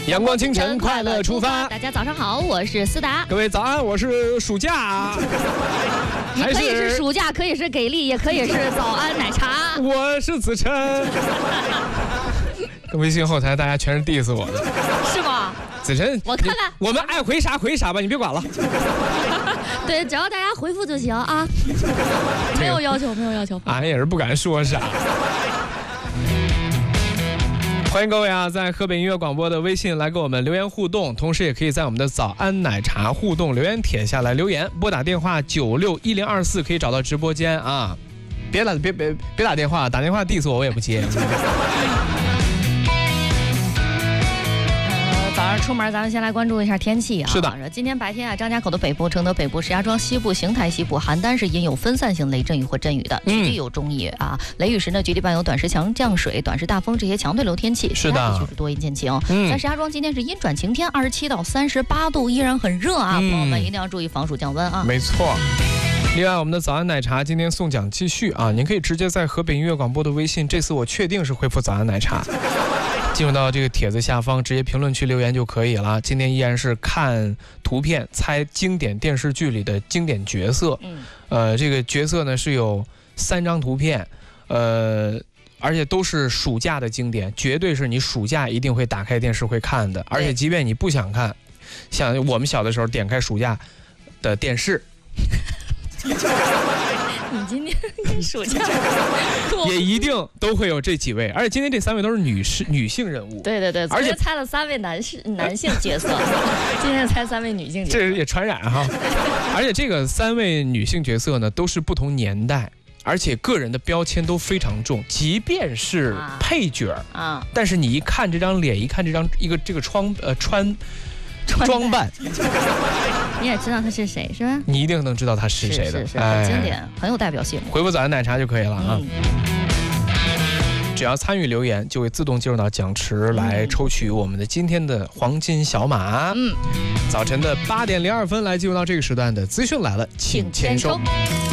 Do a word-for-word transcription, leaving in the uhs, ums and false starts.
阳光清晨，快乐出发。 大家早上好，我是思达。 各位早安，我是暑假。 你可以是暑假，可以是给力，也可以是早安奶茶。 我是子琛。微信后台大家全是 diss 我的， 是吗？ 子琛， 我看看， 我们爱回啥回啥吧，你别管了。 对，只要大家回复就行啊，没有要求，没有要求。 俺也是不敢说啥。欢迎各位啊，在河北音乐广播的微信来跟我们留言互动，同时也可以在我们的早安奶茶互动留言帖下来留言，拨打电话九六一零二四可以找到直播间啊。别打别别别打电话，打电话 diss 我我也不接。 早上出门，咱们先来关注一下天气啊。 是的， 今天白天啊，张家口的北部、承德北部、石家庄西部、邢台西部、邯郸是阴有分散性雷阵雨或阵雨的，局地有中雨啊。雷雨时呢，局地伴有短时强降水、短时大风这些强对流天气。 是的， 就是多云见晴。嗯，在石家庄今天是阴转晴天，二十七到三十八度，依然很热啊，嗯、朋友们一定要注意防暑降温啊。 没错。另外，我们的早安奶茶今天送奖继续啊！您可以直接在河北音乐广播的微信，这次我确定是回复早安奶茶。进入到这个帖子下方，直接评论区留言就可以了。今天依然是看图片猜经典电视剧里的经典角色。嗯，呃，这个角色呢是有三张图片，呃，而且都是暑假的经典，绝对是你暑假一定会打开电视会看的。而且即便你不想看，像我们小的时候点开暑假的电视。 你今天暑假也一定都会有这几位，而且今天这三位都是女士女性人物。 对对对，而且猜了三位男士男性角色，今天猜三位女性角色， 这也传染哈。而且这个三位女性角色呢，都是不同年代，而且个人的标签都非常重，即便是配角啊，但是你一看这张脸，一看这张一个这个穿呃穿装扮。 你也知道他是谁是吧？ 你一定能知道他是谁的， 是是是，很经典，很有代表性。 回复早安奶茶就可以了啊。嗯、只要参与留言，就会自动进入到奖池来抽取我们的今天的黄金小马。嗯，早晨的八点零二分来进入到这个时段的资讯来了，请签收。